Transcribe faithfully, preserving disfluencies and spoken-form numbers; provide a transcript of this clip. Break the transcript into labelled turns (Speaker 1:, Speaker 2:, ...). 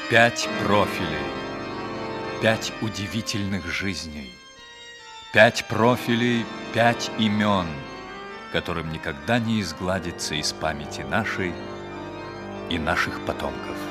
Speaker 1: Пять профилей, пять удивительных жизней, пять профилей, пять имен, которым никогда не изгладится из памяти нашей и наших потомков.